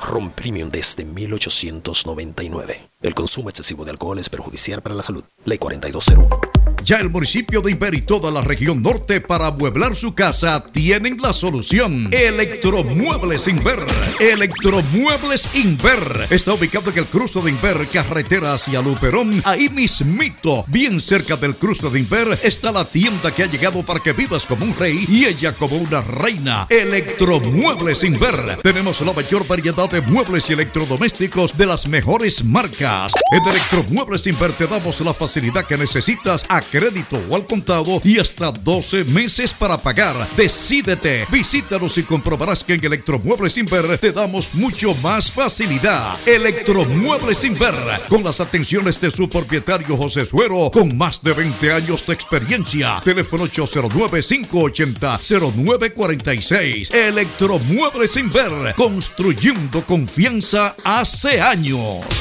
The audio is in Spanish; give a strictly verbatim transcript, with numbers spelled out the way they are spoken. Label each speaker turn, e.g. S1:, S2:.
S1: Ron Premium desde mil ochocientos noventa y nueve. El consumo excesivo de alcohol es perjudicial para la salud. Ley cuarenta y dos cero uno.
S2: Ya el municipio de Inver y toda la región norte para amueblar su casa tienen la solución. Electromuebles Inver. Electromuebles Inver. Está ubicado en el cruce de Inver, carretera hacia Luperón. Ahí mismito, bien cerca del cruce de Inver, está la tienda que ha llegado para que vivas como un rey y ella como una reina. Electromuebles Inver. Tenemos la mayor variedad de muebles y electrodomésticos de las mejores marcas. En Electromuebles Inver te damos la facilidad que necesitas a crédito o al contado y hasta doce meses para pagar. Decídete, visítanos y comprobarás que en Electromuebles Inver te damos mucho más facilidad. Electromuebles Inver, con las atenciones de su propietario José Suero, con más de veinte años de experiencia. Teléfono ocho cero nueve, cinco ocho cero, cero nueve cuatro seis. Electromuebles Inver, construyendo confianza hace años.